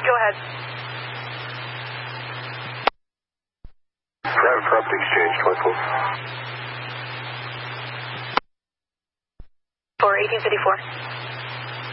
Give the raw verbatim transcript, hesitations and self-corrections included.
Go ahead. Private property exchange, twenty-four. For eighteen fifty-four.